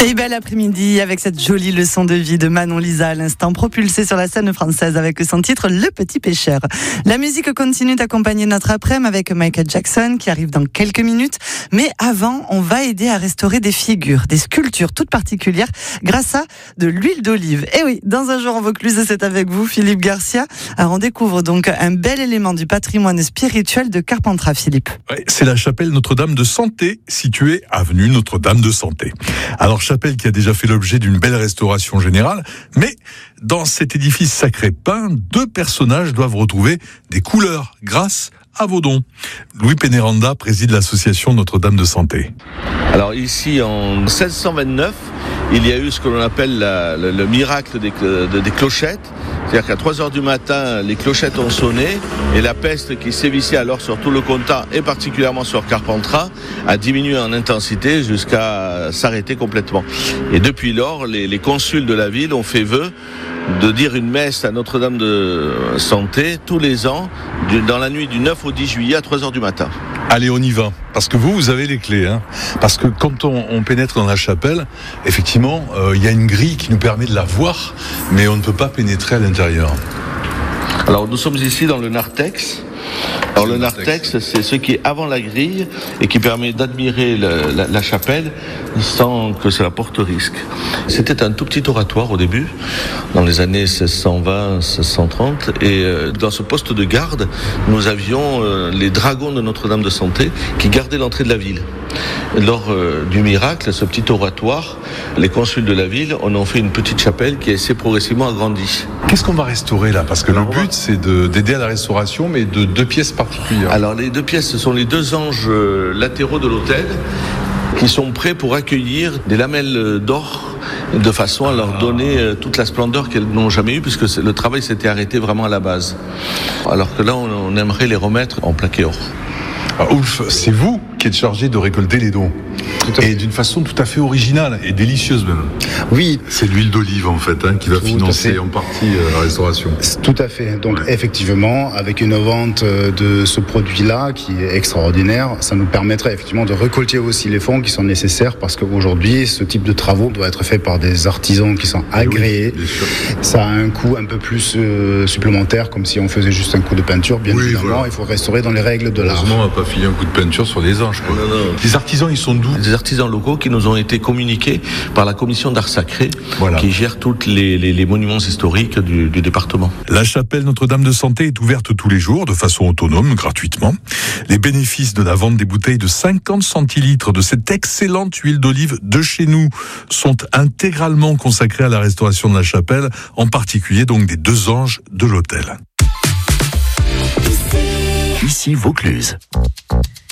Et bel après-midi avec cette jolie leçon de vie de Manon Lisa à l'instant, propulsée sur la scène française avec son titre Le Petit Pêcheur. La musique continue d'accompagner notre après-midi avec Michael Jackson qui arrive dans quelques minutes. Mais avant, on va aider à restaurer des figures, des sculptures toutes particulières grâce à de l'huile d'olive. Et oui, dans un jour en Vaucluse, c'est avec vous Philippe Garcia. Alors on découvre donc un bel élément du patrimoine spirituel de Carpentras, Philippe. Ouais, c'est la chapelle Notre-Dame de Santé, située avenue Notre-Dame de Santé. Alors chapelle qui a déjà fait l'objet d'une belle restauration générale, mais dans cet édifice sacré peint, deux personnages doivent retrouver des couleurs grâce à vos dons. Louis Pénéranda préside l'association Notre-Dame de Santé. Alors ici en 1629, il y a eu ce que l'on appelle le miracle des clochettes. C'est-à-dire qu'à 3h du matin, les clochettes ont sonné et la peste qui sévissait alors sur tout le comtat et particulièrement sur Carpentras a diminué en intensité jusqu'à s'arrêter complètement. Et depuis lors, les consuls de la ville ont fait vœu de dire une messe à Notre-Dame de Santé tous les ans dans la nuit du 9 au 10 juillet à 3h du matin. Allez, on y va. Parce que vous avez les clés. Parce que quand on pénètre dans la chapelle, effectivement, il y a une grille qui nous permet de la voir, mais on ne peut pas pénétrer à l'intérieur. Alors, nous sommes ici dans le narthex. Alors le narthex, c'est ce qui est avant la grille et qui permet d'admirer la chapelle sans que cela porte risque. C'était un tout petit oratoire au début, dans les années 1620-1630, et dans ce poste de garde, nous avions les dragons de Notre-Dame de Santé qui gardaient l'entrée de la ville. Lors du miracle, ce petit oratoire, les consuls de la ville en ont fait une petite chapelle qui s'est progressivement agrandie. Qu'est-ce qu'on va restaurer là ? Parce que le but, c'est d'aider à la restauration, mais de deux pièces particulières. Alors les deux pièces, ce sont les deux anges latéraux de l'autel qui sont prêts pour accueillir des lamelles d'or de façon à leur donner toute la splendeur qu'elles n'ont jamais eue, puisque le travail s'était arrêté vraiment à la base. Alors que là, on aimerait les remettre en plaqué or. Oulf, c'est vous qui êtes chargé de récolter les dons. Et d'une façon tout à fait originale et délicieuse même. Oui. C'est l'huile d'olive en fait qui va financer en partie la restauration. Tout à fait. Donc effectivement, avec une vente de ce produit-là qui est extraordinaire, ça nous permettrait effectivement de récolter aussi les fonds qui sont nécessaires parce qu'aujourd'hui, ce type de travaux doit être fait par des artisans qui sont agréés. Oui, ça a un coût un peu plus supplémentaire, comme si on faisait juste un coup de peinture. Bien évidemment, voilà. Il faut restaurer dans les règles de l'art. Heureusement, on va pas filer un coup de peinture sur des anges. Quoi. Non. Les artisans, ils sont d'où ? Des artisans locaux qui nous ont été communiqués par la commission d'art sacré, voilà, qui gère tous les monuments historiques du département. La chapelle Notre-Dame de Santé est ouverte tous les jours de façon autonome, gratuitement. Les bénéfices de la vente des bouteilles de 50 centilitres de cette excellente huile d'olive de chez nous sont intégralement consacrés à la restauration de la chapelle, en particulier donc des deux anges de l'autel. Ici Vaucluse.